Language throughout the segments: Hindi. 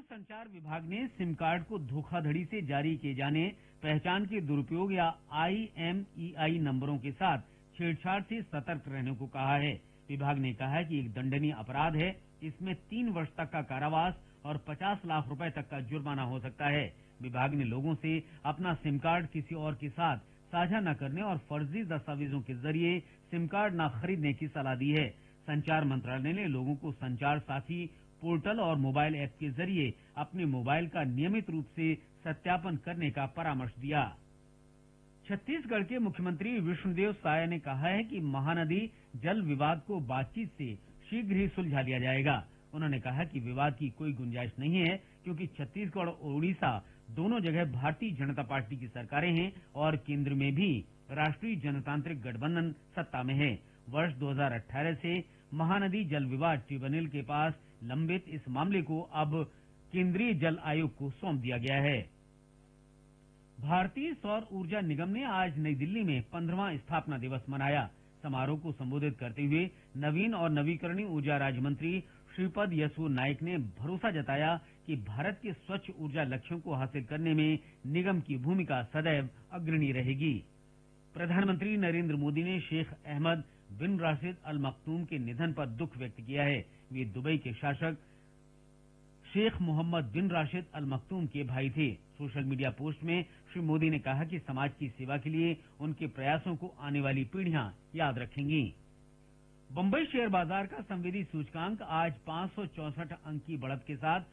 दूरसंचार विभाग ने सिम कार्ड को धोखाधड़ी से जारी किए जाने, पहचान के दुरुपयोग या IMEI नंबरों के साथ छेड़छाड़ से सतर्क रहने को कहा है। विभाग ने कहा है कि एक दंडनीय अपराध है, इसमें 3 वर्ष तक का कारावास और 50 लाख रुपए तक का जुर्माना हो सकता है। विभाग ने लोगों से अपना सिम कार्ड किसी और के साथ साझा न करने और फर्जी दस्तावेजों के जरिए सिम कार्ड न खरीदने की सलाह दी है। संचार मंत्रालय ने लोगों को संचार साथी पोर्टल और मोबाइल ऐप के जरिए अपने मोबाइल का नियमित रूप से सत्यापन करने का परामर्श दिया। छत्तीसगढ़ के मुख्यमंत्री विष्णुदेव साय ने कहा है कि महानदी जल विवाद को बातचीत से शीघ्र ही सुलझा लिया जाएगा। उन्होंने कहा कि विवाद की कोई गुंजाइश नहीं है, क्योंकि छत्तीसगढ़ और उड़ीसा दोनों जगह भारतीय जनता पार्टी की सरकारें हैं और केंद्र में भी राष्ट्रीय जनतांत्रिक गठबंधन सत्ता में है। वर्ष 2018 से महानदी जल विवाद ट्रिब्यूनल के पास लंबित इस मामले को अब केंद्रीय जल आयोग को सौंप दिया गया है। भारतीय सौर ऊर्जा निगम ने आज नई दिल्ली में 15वां स्थापना दिवस मनाया। समारोह को संबोधित करते हुए नवीन और नवीकरणीय ऊर्जा राज्य मंत्री श्रीपद यसो नाइक ने भरोसा जताया कि भारत के स्वच्छ ऊर्जा लक्ष्यों को हासिल करने में निगम की भूमिका सदैव अग्रणी रहेगी। प्रधानमंत्री नरेंद्र मोदी ने शेख अहमद बिन राशिद अल मखदूम के निधन पर दुख व्यक्त किया है। वे दुबई के शासक शेख मोहम्मद बिन राशिद अल मखदूम के भाई थे। सोशल मीडिया पोस्ट में श्री मोदी ने कहा कि समाज की सेवा के लिए उनके प्रयासों को आने वाली पीढ़ियां याद रखेंगी। बंबई शेयर बाजार का संवेदी सूचकांक आज 564 अंक की बढ़त के साथ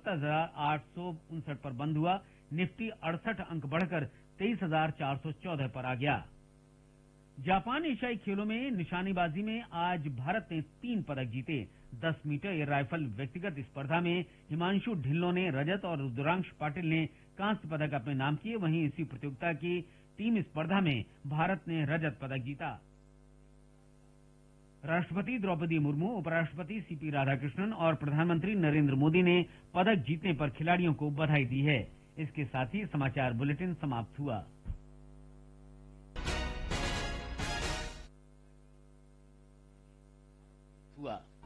74,859 पर बंद हुआ। निफ्टी 68 अंक बढ़कर 23,414 पर आ गया। जापान एशियाई खेलों में निशानेबाजी में आज भारत ने 3 पदक जीते। 10 मीटर एयर राइफल व्यक्तिगत स्पर्धा में हिमांशु ढिल्लों ने रजत और रुद्रांश पाटिल ने कांस्य पदक अपने नाम किए। वहीं इसी प्रतियोगिता की टीम स्पर्धा में भारत ने रजत पदक जीता। राष्ट्रपति द्रौपदी मुर्मू, उपराष्ट्रपति सीपी राधाकृष्णन और प्रधानमंत्री नरेंद्र मोदी ने पदक जीतने पर खिलाड़ियों को बधाई दी है। इसके साथ ही समाचार बुलेटिन समाप्त हुआ।